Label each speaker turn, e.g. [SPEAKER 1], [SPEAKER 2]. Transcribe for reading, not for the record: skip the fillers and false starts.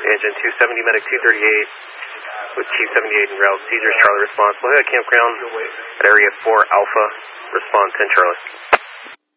[SPEAKER 1] Engine 270, medic 238 with Q78 en route. Caesars, Charlie response. Look at campground at area 4 Alpha. Response 10 Charlie.